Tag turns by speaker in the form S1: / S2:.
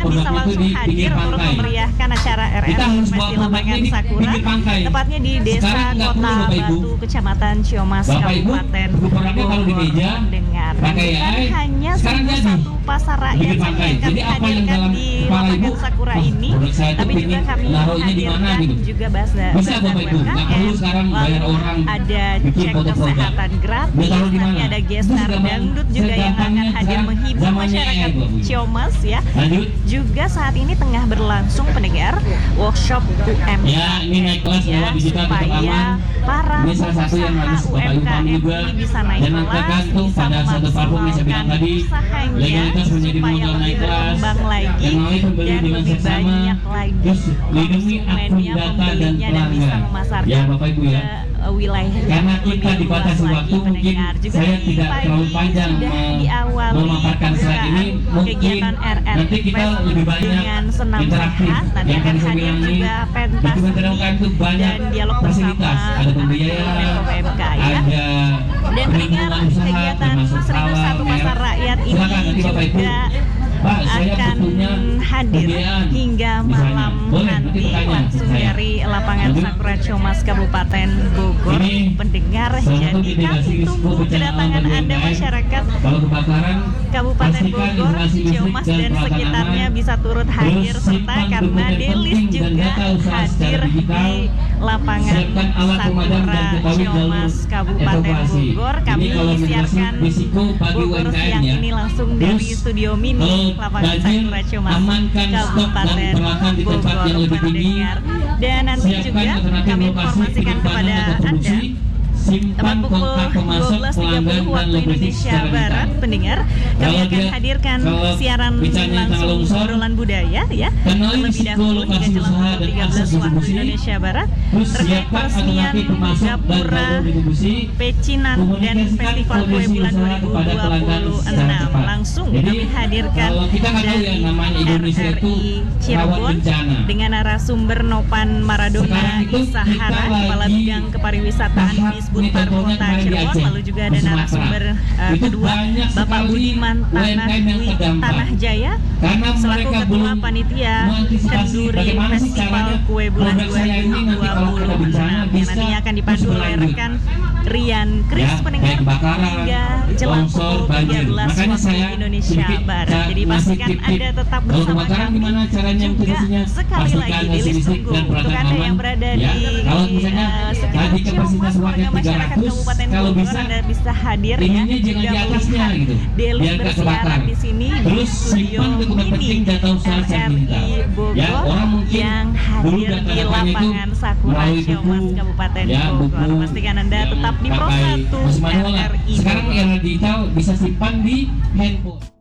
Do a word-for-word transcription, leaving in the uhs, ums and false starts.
S1: bisa langsung hadir untuk memeriahkan acara R R Kermes di lapangan Sakura, tepatnya di Desa Kota Batu, Kecamatan Ciamas, Kabupaten Bogor, pendengar. Dan bukan hanya satu pasar rakyat saja yang kami hadirkan di lapangan Sakura ini, tapi juga kami hadirkan juga bazar U M K M, lalu ada cek kesehatan gratis, nanti ada geser dangdut juga yang akan hadir menghibur masyarakat Ciamas ya. Juga saat ini tengah berlangsung pendengar workshop U M K
S2: ya, ini naik kelas
S1: ya, supaya para pengusaha U M K M ini bisa naik kelas, bisa memaksimalkan usahanya supaya lebih berkembang lagi dan lebih banyak lagi konsumen yang membelinya dan bisa memasarkan
S2: ya, Bapak Ibu ya.
S1: ke wilayah
S2: karena kita dibatasi waktu mungkin saya tidak terlalu panjang memaparkan slide ini, mungkin nanti kita lebih banyak interaksi yang tadi saya bilang ini. Di Kementerian U M K M itu banyak fasilitas, ada pembiayaan, ada perlindungan usaha termasuk
S1: satu pasar rakyat ini juga akan hadir hingga malam nanti langsung dari lapangan Sakura Ciamas Kabupaten Bogor, pendengar. Jadi kami tunggu kedatangan Anda masyarakat Kabupaten Bogor, Ciamas dan sekitarnya bisa turut hadir serta karena Delis juga hadir di lapangan Sakura Ciamas Kabupaten Bogor. Kami siarkan Bogor siang ini langsung dari studio mini lapangan Sakura Ciamas Kabupaten Bogor, pendengar. Dan nanti juga kami informasikan kepada Anda tepat pukul dua belas tiga puluh waktu Indonesia Barat, pendengar, kami akan hadirkan siaran langsung obrolan budaya ya, terlebih dahulu hingga jelang pukul tiga belas waktu Indonesia Barat terkait peresmian Gapura Pecinan dan Festival Kue Bulan dua ribu dua puluh enam. Langsung kami hadirkan dari R R I Cirebon dengan narasumber Nopan Maradona Isahara, Kepala Bidang Kepariwisataan Disbud Unpar Kota Cirebon. Lalu juga ada narasumber uh, kedua Bapak Budiman Tanah Dwi Tanah Jaya selaku Ketua Panitia Kenduri Festival Kue Bulan dua ribu dua puluh enam yang nantinya akan dipandu oleh rekan Rian Kris, pendengar, hingga jelang pukul tiga belas waktu Indonesia Barat. Jadi pastikan Anda tetap bersama kami. Juga sekali lagi Delis tunggu untuk Anda yang berada di uh, sekitar Ciamas, warga masyarakat Kabupaten Bogor, Anda bisa hadir ya. Juga melihat Delis bersiaran di sini di studio mini R R I Bogor yang hadir di lapangan Sakura Ciamas Kabupaten Bogor. Pastikan Anda tetap di Pro satu R R I.
S2: Sekarang era digital bisa simpan di handphone.